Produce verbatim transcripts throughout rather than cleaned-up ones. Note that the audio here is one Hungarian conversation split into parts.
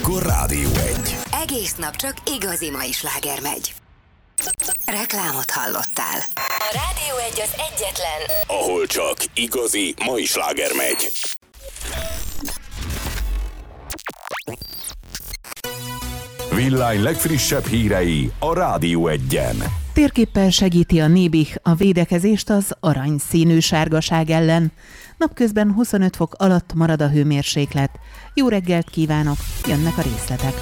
akkor Rádió egy. Egész nap csak igazi mai sláger megy. Reklámot hallottál. A Rádió egy az egyetlen, ahol csak igazi mai sláger megy. Villány legfrissebb hírei a Rádió egyen. Térképpel segíti a Nébih a védekezést az aranyszínű sárgaság ellen. Napközben huszonöt fok alatt marad a hőmérséklet. Jó reggelt kívánok, jönnek a részletek.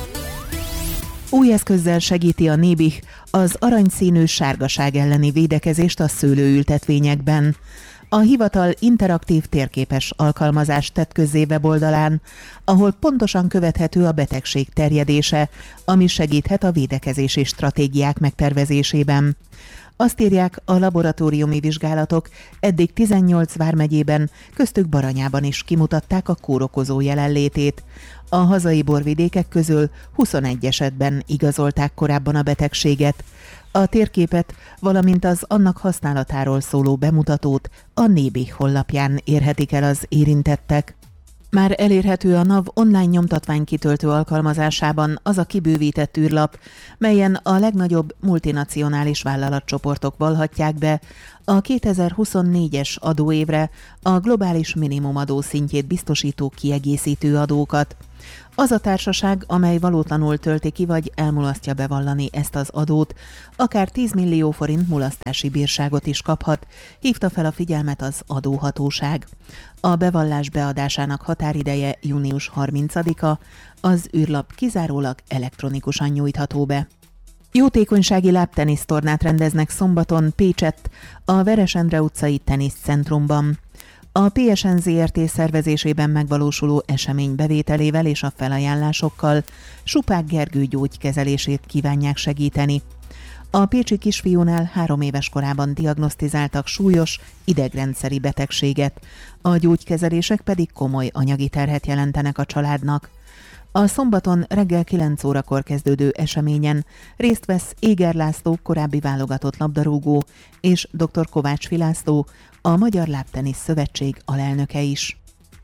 Új eszközzel segíti a Nébih az aranyszínű sárgaság elleni védekezést a szőlőültetvényekben. A hivatal interaktív térképes alkalmazást tett közzé weboldalán, ahol pontosan követhető a betegség terjedése, ami segíthet a védekezési stratégiák megtervezésében. Azt írják, a laboratóriumi vizsgálatok eddig tizennyolc vármegyében, köztük Baranyában is kimutatták a kórokozó jelenlétét. A hazai borvidékek közül huszonegy esetben igazolták korábban a betegséget. A térképet, valamint az annak használatáról szóló bemutatót a Nébih honlapján érhetik el az érintettek. Már elérhető a NAV online nyomtatvány kitöltő alkalmazásában az a kibővített űrlap, melyen a legnagyobb multinacionális vállalatcsoportok vallhatják be a kétezer-huszonnégyes adóévre a globális minimumadó szintjét biztosító kiegészítő adókat. Az a társaság, amely valótlanul tölti ki vagy elmulasztja bevallani ezt az adót, akár tíz millió forint mulasztási bírságot is kaphat, hívta fel a figyelmet az adóhatóság. A bevallás beadásának határideje június harmincadika, az űrlap kizárólag elektronikusan nyújtható be. Jótékonysági lábtenisztornát rendeznek szombaton Pécsett, a Veres Endre utcai teniszcentrumban. A pé es en zé er té szervezésében megvalósuló esemény bevételével és a felajánlásokkal Supák Gergő gyógykezelését kívánják segíteni. A pécsi kisfiúnál három éves korában diagnosztizáltak súlyos idegrendszeri betegséget, a gyógykezelések pedig komoly anyagi terhet jelentenek a családnak. A szombaton reggel kilenc órakor kezdődő eseményen részt vesz Éger László, korábbi válogatott labdarúgó, és dr. Kovács Filászló, a Magyar Lábtenisz Szövetség alelnöke is.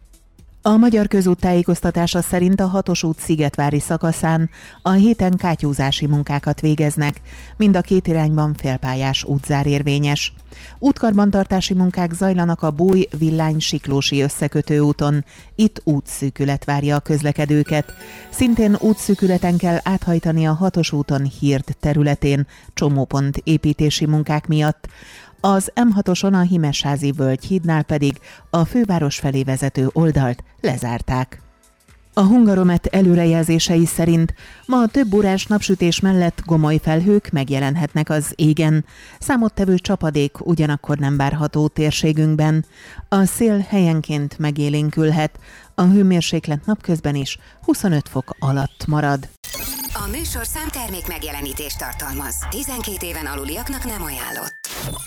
A Magyar Közút tájékoztatása szerint a hatos út Szigetvári szakaszán a héten kátyúzási munkákat végeznek, mind a két irányban félpályás útzár érvényes. Útkarbantartási munkák zajlanak a Bój-Villány-Siklósi összekötő úton, itt útszűkület várja a közlekedőket. Szintén útszűkületen kell áthajtani a hatos úton Hird területén, csomópont építési munkák miatt. Az em hatoson a Himesházi völgyhídnál pedig a főváros felé vezető oldalt lezárták. A Hungaromet előrejelzései szerint ma több órás napsütés mellett gomoly felhők megjelenhetnek az égen. Számottevő csapadék ugyanakkor nem várható térségünkben. A szél helyenként megélénkülhet, a hőmérséklet napközben is huszonöt fok alatt marad. A műsorszám termék megjelenítést tartalmaz. tizenkét éven aluliaknak nem ajánlott.